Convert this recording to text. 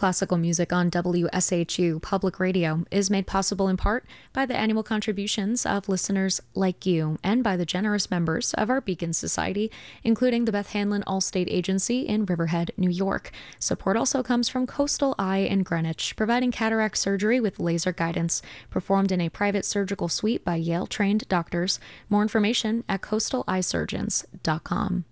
Classical music on WSHU Public Radio is made possible in part by the annual contributions of listeners like you and by the generous members of our Beacon Society, including the Beth Hanlon Allstate Agency in Riverhead, New York. Support also comes from Coastal Eye in Greenwich, providing cataract surgery with laser guidance, performed in a private surgical suite by Yale-trained doctors. More information at coastaleyesurgeons.com.